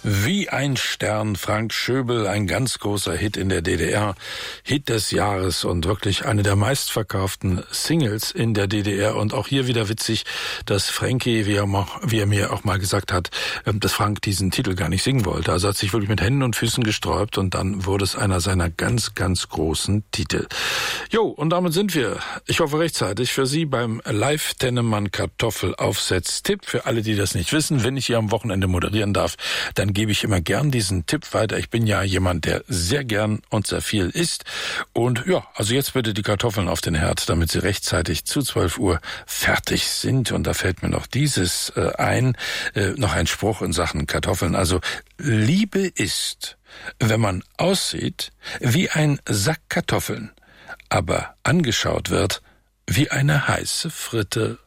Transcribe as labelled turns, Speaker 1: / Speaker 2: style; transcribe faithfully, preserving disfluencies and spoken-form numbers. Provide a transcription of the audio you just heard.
Speaker 1: Wie ein Stern, Frank Schöbel, ein ganz großer Hit in der D D R, Hit des Jahres und wirklich eine der meistverkauften Singles in der D D R. Und auch hier wieder witzig, dass Frankie, wie er, mal, wie er mir auch mal gesagt hat, dass Frank diesen Titel gar nicht singen wollte. Also hat sich wirklich mit Händen und Füßen gesträubt und dann wurde es einer seiner ganz, ganz großen Titel. Jo, und damit sind wir, ich hoffe rechtzeitig, für Sie beim Live-Tennemann-Kartoffelaufsetz-Tipp. Für alle, die das nicht wissen, wenn ich hier am Wochenende moderieren darf, dann gebe ich immer gern diesen Tipp weiter. Ich bin ja jemand, der sehr gern und sehr viel isst. Und ja, also jetzt bitte die Kartoffeln auf den Herd, damit sie rechtzeitig zu zwölf Uhr fertig sind. Und da fällt mir noch dieses äh, ein, äh, noch ein Spruch in Sachen Kartoffeln. Also Liebe ist, wenn man aussieht wie ein Sack Kartoffeln, aber angeschaut wird wie eine heiße Fritte.